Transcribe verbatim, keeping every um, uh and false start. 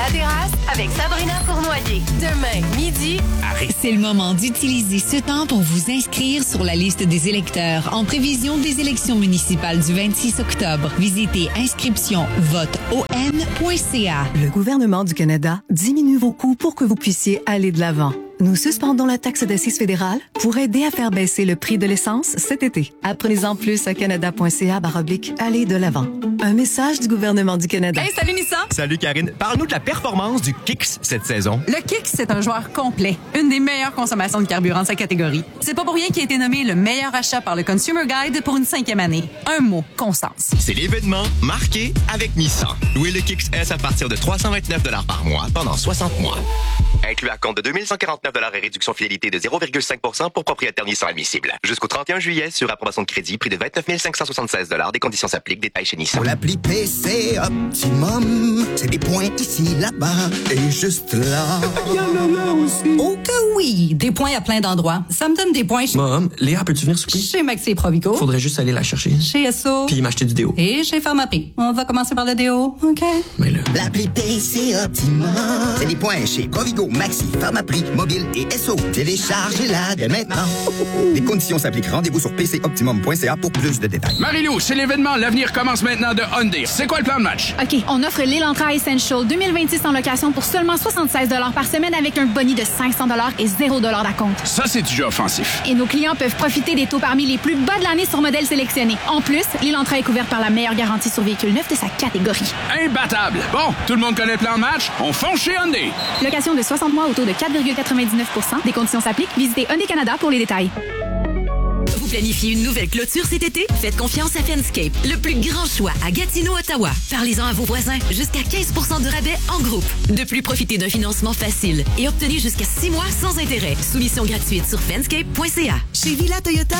La Terrasse avec Sabrina Fournoyer. Demain, midi, Arrête. C'est le moment d'utiliser ce temps pour vous inscrire sur la liste des électeurs en prévision des élections municipales du vingt-six octobre. Visitez inscription vote o n point c a. Le gouvernement du Canada diminue vos coûts pour que vous puissiez aller de l'avant. Nous suspendons la taxe d'assises fédérale pour aider à faire baisser le prix de l'essence cet été. Apprenez-en plus à canada.ca baroblique aller de l'avant. Un message du gouvernement du Canada. Hey, salut Nissan! Salut Karine. Parle-nous de la performance du Kicks cette saison. Le Kicks, c'est un joueur complet. Une des meilleures consommations de carburant de sa catégorie. C'est pas pour rien qu'il a été nommé le meilleur achat par le Consumer Guide pour une cinquième année. Un mot, constance. C'est l'événement marqué avec Nissan. Louez le Kicks S à partir de trois cent vingt-neuf dollars par mois pendant soixante mois. Inclus à compte de deux mille cent quarante-neuf dollars et réduction fidélité de zéro virgule cinq pour cent pour propriétaire Nissan admissible. Jusqu'au trente et un juillet sur approbation de crédit, prix de vingt-neuf mille cinq cent soixante-seize dollars. Des conditions s'appliquent. Détails chez Nissan. Pour l'appli P C Optimum, c'est des points ici, là-bas et juste là. Il y en a là aussi. Oh que oui! Des points à plein d'endroits. Ça me donne des points chez... Mom, Léa, peux-tu venir souper? Chez Maxi et Provigo. Faudrait juste aller la chercher. Chez Esso. Puis m'acheter du déo. Et chez Pharmaprix. On va commencer par le déo, OK? Mais là... L'appli P C Optimum, c'est des points chez Provigo, Maxi, Pharmaprix, Mobile et Esso. Téléchargez-la dès maintenant. Les conditions s'appliquent. Rendez-vous sur p c optimum point c a pour plus de détails. Marie-Lou, c'est l'événement L'avenir commence maintenant de Hyundai. C'est quoi le plan de match? OK, on offre l'Elantra Essential deux mille vingt-six en location pour seulement soixante-seize dollars par semaine avec un boni de cinq cents dollars et zéro dollars d'acompte. Ça, c'est déjà offensif. Et nos clients peuvent profiter des taux parmi les plus bas de l'année sur modèles sélectionnés. En plus, l'Elantra est couvert par la meilleure garantie sur véhicule neuf de sa catégorie. Imbattable. Bon, tout le monde connaît le plan de match. On fonce chez Hyundai. Location de soixante mois au taux de quatre virgule quatre-vingt-dix-neuf pour cent. Des conditions s'appliquent. Visitez Hyundai Canada pour les détails. Vous planifiez une nouvelle clôture cet été? Faites confiance à Fenscape, le plus grand choix à Gatineau, Ottawa. Parlez-en à vos voisins, jusqu'à quinze pour cent de rabais en groupe. De plus, profitez d'un financement facile et obtenez jusqu'à six mois sans intérêt. Soumission gratuite sur fenscape point c a. Chez Villa Toyota,